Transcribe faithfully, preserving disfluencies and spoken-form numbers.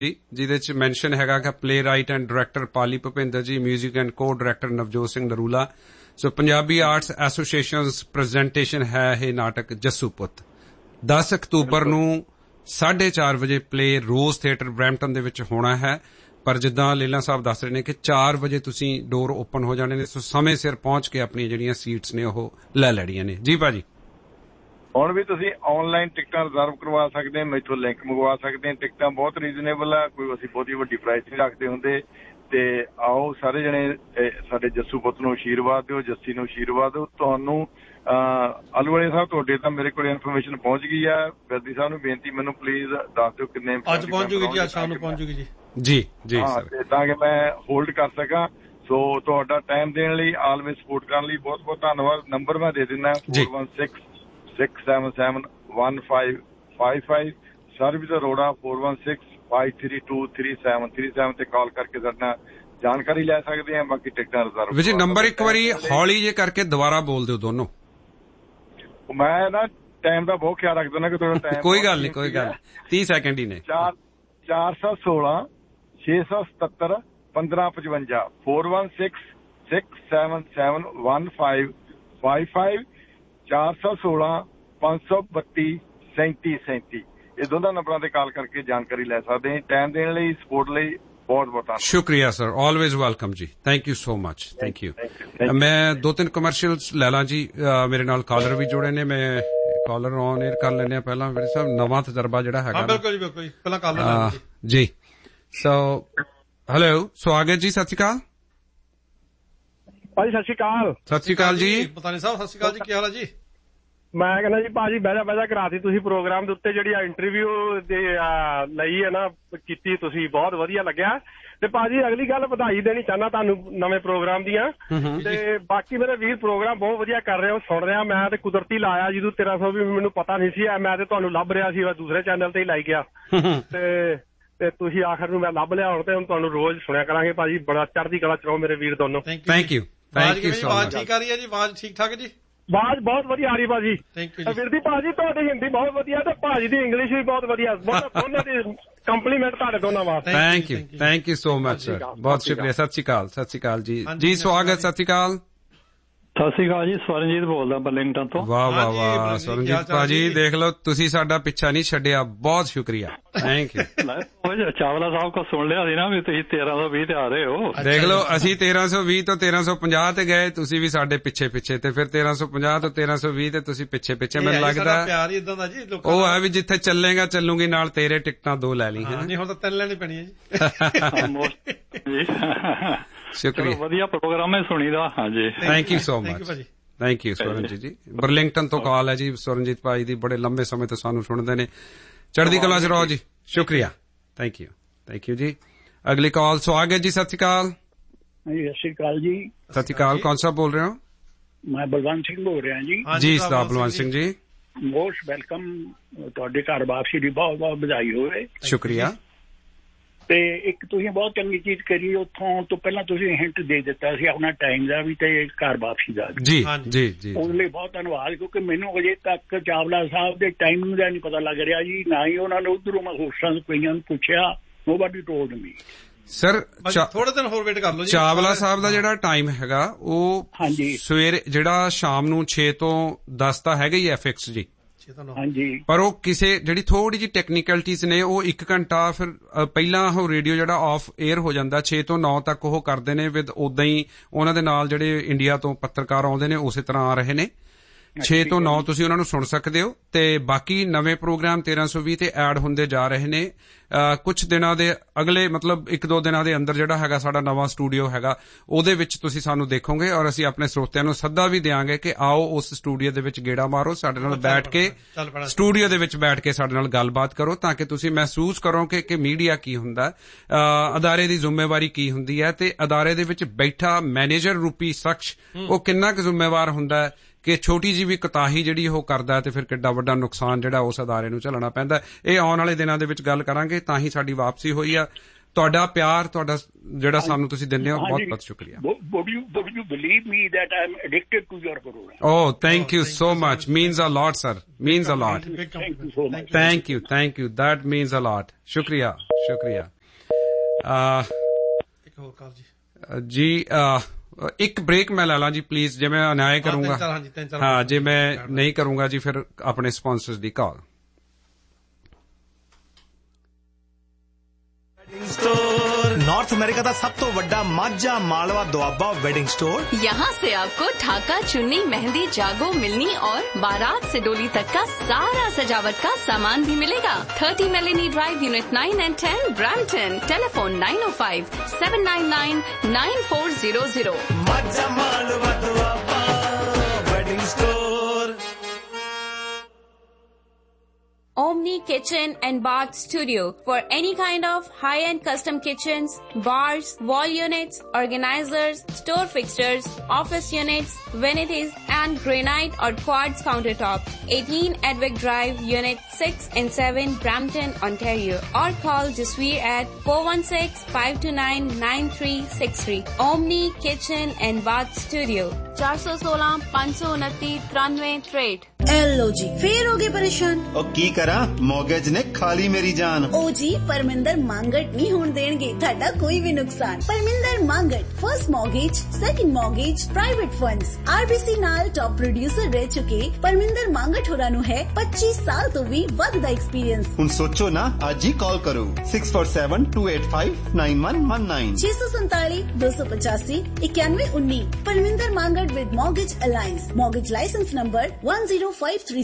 ਜੀ ਜਿਹਦੇ ਚ ਮੈਂਸ਼ਨ ਹੈਗਾ ਕਿ play right and director Pali Bhupinder ji, music and ਕੋ ਡਾਇਰੈਕਟਰ ਨਵਜੋਤ ਸਿੰਘ ਨਰੂਲਾ। ਸੋ ਪੰਜਾਬੀ ਆਰਟਸ ਐਸੋਸੀਏਸ਼ਨਸ ਪ੍ਰੈਜੈਂਟੇਸ਼ਨ ਹੈ ਇਹ ਨਾਟਕ ਜੱਸੂ ਪੁੱਤ। ਦਸ ਅਕਤੂਬਰ ਨੂੰ ਸਾਢੇ ਚਾਰ ਵਜੇ ਪਲੇ ਰੋਜ਼ ਥੀਏਟਰ ਬਰੈਂਪਟਨ ਦੇ ਵਿੱਚ ਹੋਣਾ ਹੈ। ਪਰ ਜਿੱਦਾਂ ਲੀਲਾ ਸਾਹਿਬ ਦੱਸ ਰਹੇ ਨੇ ਕਿ ਚਾਰ ਵਜੇ ਤੁਸੀਂ ਡੋਰ ਓਪਨ ਹੋ ਜਾਣੇ ਨੇ, ਸੋ ਸਮੇਂ ਸਿਰ ਪਹੁੰਚ ਕੇ ਆਪਣੀਆਂ ਜਿਹੜੀਆਂ ਸੀਟਸ ਨੇ ਉਹ ਲੈ ਲੈਣੀਆਂ ਨੇ। ਜੀ ਭਾਜੀ, ਹੁਣ ਵੀ ਤੁਸੀਂ ਆਨਲਾਈਨ ਟਿਕਟਾਂ ਰਿਜ਼ਰਵ ਕਰਵਾ ਸਕਦੇ ਹੋ, ਮੈਥੋਂ ਲਿੰਕ ਮੰਗਵਾ ਸਕਦੇ ਹੋ। ਟਿਕਟਾਂ ਬਹੁਤ ਰੀਜ਼ਨੇਬਲ ਆ, ਕੋਈ ਅਸੀਂ ਬਹੁਤੀ ਵੱਡੀ ਪ੍ਰਾਈਸ ਨਹੀਂ ਰੱਖਦੇ ਹੁੰਦੇ। ਤੇ ਆਓ ਸਾਰੇ ਜਣੇ ਸਾਡੇ ਜੱਸੂ ਪੁੱਤ ਨੂੰ ਆਸ਼ੀਰਵਾਦ ਦਿਓ, ਜੱਸੀ ਨੂੰ ਆਸ਼ੀਰਵਾਦ ਦਿਓ। ਤੁਹਾਨੂੰ ਆਲੂਵਾਲੇ ਸਾਹਿਬ ਤੁਹਾਡੇ ਤਾਂ ਮੇਰੇ ਕੋਲ ਇਨਫੋਰਮੇਸ਼ਨ ਪਹੁੰਚ ਗਈ ਆ। ਬੇਦੀ ਸਾਹਿਬ ਨੂੰ ਬੇਨਤੀ, ਮੈਨੂੰ ਪਲੀਜ਼ ਦੱਸ ਦਿਓ ਕਿੰਨੇ ਅੱਜ ਪਹੁੰਚ ਜੂਗੀ ਜੀ, ਅੱਜ ਸ਼ਾਮ ਨੂੰ ਪਹੁੰਚ ਜੂਗੀ ਜੀ। ਜੀ ਜੀ ਸਰ, ਤਾਂ ਕਿ ਮੈਂ ਹੋਲਡ ਕਰ ਸਕਾਂ। ਸੋ ਤੁਹਾਡਾ ਟਾਈਮ ਦੇਣ ਲਈ, ਆਲਵੇਜ਼ ਸਪੋਰਟ ਕਰਨ ਲਈ ਬਹੁਤ ਬਹੁਤ ਧੰਨਵਾਦ। ਨੰਬਰ ਮੈਂ ਦੇ ਦਿੰਦਾ four one six six seven seven one five five five service Arora four one six five three two three seven three seven ਤੇ ਕਾਲ ਕਰਕੇ ਸਾਡੇ ਨਾਲ ਜਾਣਕਾਰੀ ਲੈ ਸਕਦੇ ਆ। ਬਾਕੀ ਟਿਕਟਾਂ ਰਿਜ਼ਰਵ ਵਿਜੇ ਨੰਬਰ ਇੱਕ ਵਾਰੀ ਹੌਲੀ ਜੇ ਕਰਕੇ ਦੁਬਾਰਾ ਬੋਲ ਦਿਓ ਦੋਨੋਂ। ਮੈਂ ਨਾ ਟਾਈਮ ਦਾ ਬਹੁਤ ਖਿਆਲ ਰੱਖਦਾ ਨਾ ਕਿ ਤੁਹਾਡਾ ਟਾਈਮ ਕੋਈ ਗੱਲ ਨਹੀਂ, ਕੋਈ ਗੱਲ ਤੀਹ ਸੈਕਿੰਡ ਹੀ ਨੇ। ਚਾਰ ਚਾਰ ਸੌ ਸੋਲਾਂ ਛੇ ਸੌ ਸਤੱਤਰ ਪੰਦਰਾਂ ਪਚਵੰਜਾ four one six six seven seven one five five five ਚਾਰ ਸੌ ਸੋਲਾਂ ਪੰਜ ਸੌ ਬੱਤੀ ਸੈਂਤੀ ਸੈਂਤੀ ਇਹ ਦੋਨਾਂ ਨੰਬਰਾਂ ਤੇ ਕਾਲ ਕਰਕੇ ਜਾਣਕਾਰੀ ਲੈ ਸਕਦੇ ਹਾਂ। ਟਾਈਮ ਦੇਣ ਲਈ, ਸਪੋਰਟ ਲਈ ਬਹੁਤ ਬਹੁਤ ਧੰਨਵਾਦ। ਸ਼ੁਕਰੀਆ ਸਰ, ਆਲਵੇਜ਼ ਵੈਲਕਮ ਜੀ। Thank you so much. Thank you. ਮੈਂ ਦੋ ਤਿੰਨ ਕਮਰਸ਼ੀਅਲਸ ਲੈ ਲਾਂ ਜੀ। ਮੇਰੇ ਨਾਲ ਕਾਲਰ ਵੀ ਜੁੜੇ ਨੇ, ਮੈਂ ਕਾਲਰ ਔਨ 에ਅਰ ਕਰ ਲੈਂਦੇ ਆ ਪਹਿਲਾਂ। ਮੇਰੇ ਸਾਹਿਬ ਨਵਾਂ ਤਜਰਬਾ ਜਿਹੜਾ ਹੈਗਾ। ਬਿਲਕੁਲ ਜੀ, ਬਿਲਕੁਲ ਜੀ। ਪਹਿਲਾਂ ਕਾਲਰ ਜੀ। ਸੋ ਹੈਲੋ, ਸਵਾਗਤ ਜੀ, ਸਤਿ ਸ਼੍ਰੀ ਅਕਾਲ ਭਾਜੀ। ਸਤਿ ਸ਼੍ਰੀ ਅਕਾਲ। ਸਤਿ ਸ਼੍ਰੀ ਅਕਾਲ ਜੀ। ਪਤਾ ਨਹੀਂ ਸਾਹਿਬ, ਸਤਿ ਸ਼੍ਰੀ ਅਕਾਲ ਜੀ, ਕੀ ਹਾਲ ਹੈ ਜੀ? ਮੈਂ ਕਹਿੰਦਾ ਜੀ ਭਾਜੀ ਬਹਿਜਾ ਬਹਿਜਾ ਕਰਾਤੀ ਤੁਸੀਂ ਪ੍ਰੋਗਰਾਮ ਦੇ ਉੱਤੇ, ਜਿਹੜੀ ਆ ਇੰਟਰਵਿਊ ਦੇ ਲਈ ਹੈ ਨਾ ਕੀਤੀ ਤੁਸੀਂ, ਬਹੁਤ ਵਧੀਆ ਲੱਗਿਆ। ਤੇ ਭਾਜੀ ਅਗਲੀ ਗੱਲ ਵਧਾਈ ਦੇਣੀ ਚਾਹੁੰਦਾ ਤੁਹਾਨੂੰ ਨਵੇਂ ਪ੍ਰੋਗਰਾਮ ਦੀਆਂ। ਤੇ ਬਾਕੀ ਮੇਰੇ ਵੀਰ ਪ੍ਰੋਗਰਾਮ ਬਹੁਤ ਵਧੀਆ ਕਰ ਰਹੇ ਹੋ, ਸੁਣ ਰਿਹਾ ਮੈਂ। ਤੇ ਕੁਦਰਤੀ ਲਾਇਆ ਜਦੋਂ ਤੇਰਾਂ ਸੌ ਵੀ ਮੈਨੂੰ ਪਤਾ ਨਹੀਂ ਸੀ, ਮੈਂ ਤੇ ਤੁਹਾਨੂੰ ਲੱਭ ਰਿਹਾ ਸੀ, ਦੂਸਰੇ ਚੈਨਲ ਤੇ ਹੀ ਲਾਈ ਗਿਆ। ਤੇ ਤੇ ਤੁਸੀਂ ਆਖਰ ਨੂੰ ਮੈਂ ਲੱਭ ਲਿਆ ਹੁਣ, ਤੇ ਹੁਣ ਤੁਹਾਨੂੰ ਰੋਜ਼ ਸੁਣਿਆ ਕਰਾਂਗੇ ਭਾਜੀ। ਬੜਾ ਚੜ੍ਹਦੀ ਕਲਾ ਚ ਰਹੋ ਮੇਰੇ ਵੀਰ ਦੋਨੋਂ। Thank you. Thank you so much. ਆਵਾਜ਼ ਠੀਕ ਆ ਰਹੀ ਹੈ ਜੀ? ਆਵਾਜ਼ ਠੀਕ ਠਾਕ ਜੀ? ਆਵਾਜ਼ ਬਹੁਤ ਵਧੀਆ ਆ ਰਹੀ ਭਾਜੀ। ਵੀਰ ਦੀ ਭਾਜੀ ਤੁਹਾਡੀ ਹਿੰਦੀ ਬਹੁਤ ਵਧੀਆ ਤੇ ਭਾਜੀ ਦੀ ਇੰਗਲਿਸ਼ ਵੀ ਬਹੁਤ ਵਧੀਆ। ਦੋਨਾਂ ਦੀ ਕੰਪਲੀਮੈਂਟ ਤੁਹਾਡੇ ਦੋਨਾਂ ਵਾਸਤੇ। Thank you, thank you so much sir, ਬਹੁਤ ਸ਼ੁਕਰੀਆ। ਸਤਿ ਸ਼੍ਰੀ ਅਕਾਲ। ਸਤਿ ਸ਼੍ਰੀ ਅਕਾਲ ਜੀ। ਜੀ ਸਵਾਗਤ। ਸਤਿ ਸ਼੍ਰੀ ਅਕਾਲ। ਸਤਿ ਸ਼੍ਰੀ ਅਕਾਲ ਜੀ, ਸਵਰਨਜੀਤ ਬੋਲਦਾ ਬਰਲਿੰਗਟਨ ਤੋਂ। ਵਾਹ ਵਾਹ ਵਾਹ ਸਵਰਨਜੀਤ ਭਾਜੀ, ਦੇਖ ਲਓ ਤੁਸੀਂ ਸਾਡਾ ਪਿੱਛਾ ਨਹੀਂ ਛੱਡਿਆ, ਬਹੁਤ ਸ਼ੁਕਰੀਆ। Thank you. ਚਾਵਲਾ ਸਾਹਿਬ ਕੋ ਸੁਣ ਲਿਆ ਸੀ ਨਾ ਵੀ ਤੁਸੀਂ ਤੇਰਾਂ ਸੌ ਵੀਹ ਤੇ ਆ ਰਹੇ ਹੋ। ਦੇਖ ਲਓ ਅਸੀਂ ਤੇਰਾਂ ਸੌ ਵੀਹ ਤੋਂ ਤੇਰਾਂ ਸੌ ਪੰਜਾਹ ਤੇ ਗਏ, ਤੁਸੀਂ ਵੀ ਸਾਡੇ ਪਿੱਛੇ ਪਿੱਛੇ, ਤੇ ਫਿਰ ਤੇਰਾਂ ਸੌ ਪੰਜਾਹ ਤੋਂ ਤੇਰਾਂ ਸੌ ਵੀਹ ਤੇ ਤੁਸੀਂ ਪਿੱਛੇ ਪਿੱਛੇ। ਮੈਨੂੰ ਲੱਗਦਾ ਉਹ ਹੈ ਵੀ ਜਿੱਥੇ ਚੱਲੇਗਾ ਚੱਲੂਗੀ ਨਾਲ ਤੇਰੇ, ਟਿਕਟਾਂ ਦੋ ਲੈ ਲਈ। ਨਹੀਂ ਹੁਣ ਤਾਂ ਤਿੰਨ ਲੈਣੀ ਪੈਣੀ ਹੈ ਜੀ। ਸ਼ੁਕਰੀਆ, ਵਧੀਆ ਪ੍ਰੋਗਰਾਮ ਹੈ ਸੁਣੀਦਾ। ਹਾਂਜੀ, thank you so much. Thank you Swaranjit ਜੀ। ਬਰਲਿੰਗਟਨ ਤੋਂ ਕਾਲ ਹੈ ਜੀ ਸਵਰਨਜੀਤ ਭਾਈ ਦੀ, ਬੜੇ ਲੰਬੇ ਸਮੇਂ ਤੋਂ ਸਾਨੂੰ ਸੁਣਦੇ ਨੇ। ਚੜ੍ਹਦੀ ਕਲਾ ਚ ਰਹੋ ਜੀ। ਸ਼ੁਕਰੀਆ, ਥੈਂਕ ਯੂ, ਥੈਂਕ ਯੂ ਜੀ। ਅਗਲੀ ਕਾਲ। ਸਵਾਗਤ ਜੀ, ਸਤਿ ਸ਼੍ਰੀ ਅਕਾਲ। ਸਤਿ ਸ਼੍ਰੀ ਅਕਾਲ ਜੀ। ਸਤਿ ਸ਼੍ਰੀ ਅਕਾਲ। ਕੌਣ ਸਾਹਿਬ ਬੋਲ ਰਹੇ ਹੋ? ਮੈਂ ਬਲਵੰਤ ਸਿੰਘ ਬੋਲ ਰਿਹਾ ਜੀ। ਜੀ ਸਰਦਾਰ ਬਲਵੰਤ ਸਿੰਘ ਜੀ, ਮੋਸਟ ਵੈਲਕਮ। ਤੁਹਾਡੇ ਘਰ ਵਾਪਸੀ ਦੀ ਬਹੁਤ ਬਹੁਤ ਵਧਾਈ ਹੋਵੇ। ਸ਼ੁਕਰੀਆ। ਤੇ ਇੱਕ ਤੁਸੀਂ ਬਹੁਤ ਚੰਗੀ ਚੀਜ਼ ਕਰੀ, ਉੱਥੋਂ ਤੋਂ ਪਹਿਲਾਂ ਤੁਸੀਂ ਹਿੰਟ ਦੇ ਦਿੱਤਾ ਸੀ ਆਪਣਾ ਟਾਈਮ ਦਾ ਵੀ ਤੇ ਘਰ ਵਾਪਸੀ ਦਾ। ਜੀ ਜੀ ਜੀ, ਉਹਦੇ ਲਈ ਬਹੁਤ ਧੰਨਵਾਦ। ਕਿਉਂਕਿ ਮੈਨੂੰ ਅਜੇ ਤੱਕ ਚਾਵਲਾ ਸਾਹਿਬ ਦੇ ਟਾਈਮਿੰਗ ਦਾ ਨਹੀਂ ਪਤਾ ਲੱਗ ਰਿਹਾ ਜੀ, ਨਾ ਹੀ ਉਹਨਾਂ ਨੇ ਉੱਧਰੋਂ ਮੈਂ ਹੋਸਟਾਂ ਕਈਆਂ ਨੂੰ ਪੁੱਛਿਆ। Nobody told me. ਸਰ ਥੋੜੇ ਦਿਨ ਹੋਰ ਵੇਟ ਕਰ ਲਓ ਜੀ। ਚਾਵਲਾ ਸਾਹਿਬ ਦਾ ਜਿਹੜਾ ਟਾਈਮ ਹੈਗਾ ਉਹ ਸਵੇਰੇ, ਜਿਹੜਾ ਸ਼ਾਮ ਨੂੰ ਛੇ ਤੋਂ ਦਸ ਤਾਂ ਹੈਗਾ ਹੀ ਹੈ ਫਿਕਸ ਜੀ। ਹਾਂਜੀ, ਪਰ ਉਹ ਕਿਸੇ ਜਿਹੜੀ ਥੋੜੀ ਜਿਹੀ ਟੈਕਨੀਕਲਟੀਜ਼ ਨੇ, ਉਹ ਇੱਕ ਘੰਟਾ ਫਿਰ ਪਹਿਲਾਂ ਉਹ ਰੇਡੀਓ ਜਿਹੜਾ ਆਫ 에ਅਰ ਹੋ ਜਾਂਦਾ, ਛੇ ਤੋਂ ਨੌ ਤੱਕ ਉਹ ਕਰਦੇ ਨੇ ਵਿਦ ਉਦਾਂ ਹੀ ਉਹਨਾਂ ਦੇ ਨਾਲ ਜਿਹੜੇ ਇੰਡੀਆ ਤੋਂ ਪੱਤਰਕਾਰ ਆਉਂਦੇ ਨੇ ਉਸੇ ਤਰ੍ਹਾਂ ਆ ਰਹੇ ਨੇ। ਛੇ ਤੋਂ ਨੌ ਤੁਸੀਂ ਉਹਨਾਂ ਨੂੰ ਸੁਣ ਸਕਦੇ ਹੋ। ਤੇ ਬਾਕੀ ਨਵੇਂ ਪ੍ਰੋਗਰਾਮ ਤੇਰਾਂ ਸੌ ਵੀਹ ਤੇ ਐਡ ਹੁੰਦੇ ਜਾ ਰਹੇ ਨੇ। ਕੁਝ ਦਿਨਾਂ ਦੇ ਅਗਲੇ ਮਤਲਬ ਇੱਕ ਦੋ ਦਿਨਾਂ ਦੇ ਅੰਦਰ ਜਿਹੜਾ ਹੈਗਾ ਸਾਡਾ ਨਵਾਂ ਸਟੂਡੀਓ ਹੈਗਾ, ਉਹਦੇ ਵਿੱਚ ਤੁਸੀਂ ਸਾਨੂੰ ਦੇਖੋਗੇ। ਔਰ ਅਸੀਂ ਆਪਣੇ ਸਰੋਤਿਆਂ ਨੂੰ ਸੱਦਾ ਵੀ ਦਿਆਂਗੇ ਕਿ ਆਓ ਉਸ ਸਟੂਡੀਓ ਦੇ ਵਿੱਚ ਗੇੜਾ ਮਾਰੋ, ਸਾਡੇ ਨਾਲ ਬੈਠ ਕੇ ਸਟੂਡੀਓ ਦੇ ਵਿੱਚ ਬੈਠ ਕੇ ਸਾਡੇ ਨਾਲ ਗੱਲਬਾਤ ਕਰੋ, ਤਾਂ ਕਿ ਤੁਸੀਂ ਮਹਿਸੂਸ ਕਰੋ ਕਿ ਕਿ ਮੀਡੀਆ ਕੀ ਹੁੰਦਾ, ਅਦਾਰੇ ਦੀ ਜ਼ਿੰਮੇਵਾਰੀ ਕੀ ਹੁੰਦੀ ਹੈ, ਤੇ ਅਦਾਰੇ ਦੇ ਵਿੱਚ ਬੈਠਾ ਮੈਨੇਜਰ ਰੂਪੀ ਸ਼ਖਸ ਉਹ ਕਿੰਨਾ ਕੁ ਜ਼ਿੰਮੇਵਾਰ ਹੁੰਦਾ ਹੈ ਕਿ ਛੋਟੀ ਜਿਹੀ ਵੀ ਕੋਤਾਹੀ ਜਿਹੜੀ ਉਹ ਕਰਦਾ ਤੇ ਫਿਰ ਕਿੱਡਾ ਵੱਡਾ ਨੁਕਸਾਨ ਜਿਹੜਾ ਉਸ ਅਦਾਰੇ ਨੂੰ ਝੱਲਣਾ ਪੈਂਦਾ। ਇਹ ਆਉਣ ਵਾਲੇ ਦਿਨਾਂ ਦੇ ਵਿੱਚ ਗੱਲ ਕਰਾਂਗੇ। ਤਾਂ ਹੀ ਸਾਡੀ ਵਾਪਸੀ ਹੋਈ ਆ। ਤੁਹਾਡਾ ਪਿਆਰ, ਤੁਹਾਡਾ ਜਿਹੜਾ ਸਾਨੂੰ ਤੁਸੀਂ ਦਿੰਦੇ ਹੋ, ਬਹੁਤ ਬਹੁਤ ਸ਼ੁਕਰੀਆ। Would you would you believe me that I'm addicted to your program? Oh, thank you so much. Means a lot, sir. Means a lot. Thank you so much. Thank you, thank you. That means a lot. ਸ਼ੁਕਰੀਆ, ਸ਼ੁਕਰੀਆ। ਇੱਕ ਹੋਰ ਕਾਲ ਜੀ। ਜੀ ਇੱਕ break ਮੈਂ ਲੈ ਲਾਂ ਜੀ ਪਲੀਜ਼, ਜੇ ਮੈਂ ਅਨਿਆਏ ਕਰੂੰਗਾ। ਹਾਂ, ਜੇ ਮੈਂ ਨਹੀਂ ਕਰੂੰਗਾ ਜੀ ਫਿਰ ਆਪਣੇ ਸਪਾਂਸਰਸ ਦੀ ਕਾਲ। नॉर्थ अमेरिका का सब तो बड़ा माझा मालवा दुआबा वेडिंग स्टोर। यहाँ से आपको ढाका, चुन्नी, मेहंदी, जागो, मिलनी और बारात से डोली तक का सारा सजावट का सामान भी मिलेगा। Thirty Meloni drive, unit nine and ten, Brampton. Telephone nine O five seven nine nine nine four zero zero. माझा Malwa Doaba wedding store. Omni Kitchen and Bath Studio for any kind of high-end custom kitchens, bars, wall units, organizers, store fixtures, office units, vanities, and granite or quartz countertops. eighteen Edwick Drive, Unit six and seven, Brampton, Ontario. Or call Jasveer at four one six, five two nine, nine three six three. Omni Kitchen and Bath Studio. four one six, five two nine, three three three eight. Aloe ਜੀ ਫੇਰ ਹੋ ਗਏ ਪਰੇਸ਼ਾਨ। ਉਹ ਕੀ ਕਰਾਂ, ਮੌਗੇਜ ਨੇ ਖਾਲੀ ਮੇਰੀ ਜਾਨ। ਓ ਜੀ ਪਰਮਿੰਦਰ ਮੰਗਟ ਨਹੀਂ ਹੋਣ ਦੇਣਗੇ ਤੁਹਾਡਾ ਕੋਈ ਵੀ ਨੁਕਸਾਨ। Parminder Mangat first ਮੌਗੇਜ, second ਮੌਗੇਜ, private funds, RBC ਨਾਲ ਟੌਪ ਪ੍ਰੋਡਿਊਸਰ ਰਹਿ ਚੁੱਕੇ ਪਰਮਿੰਦਰ ਮੰਗਟ ਹੋਰਾਂ ਨੂੰ ਹੈ ਪੱਚੀ ਸਾਲ ਤੋਂ ਵੀ ਵੱਧ ਦਾ ਐਕਸਪੀਰੀਅੰਸ। ਹੁਣ ਸੋਚੋ ਨਾ, ਅੱਜ ਹੀ ਕਾਲ ਕਰੋ six four seven two eight five nine one one nine ਛੇ ਸੌ ਸੰਤਾਲੀ ਦੋ ਸੌ ਪਚਾਸੀ ਇਕਾਨਵੇਂ ਉੱਨੀ। Parminder Mangat with ਮੌਗੇਜ alliance. ਮੌਗੇਜ licence number one zero five three